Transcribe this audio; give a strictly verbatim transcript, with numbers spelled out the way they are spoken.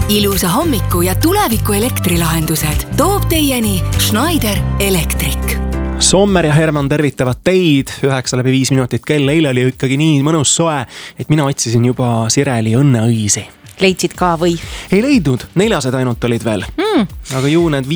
ilusa hommiku ja tuleviku elektrilahendused toob teieni Schneider Electric. Sommer ja Herman tervitavad teid, üheksa läbi viis minutit kell, eile oli ikkagi nii mõnus soe, et mina otsisin juba Sireli õnneõisi. Leidsid ka või? Ei leidnud, neljased ainult olid veel, mm. aga ju need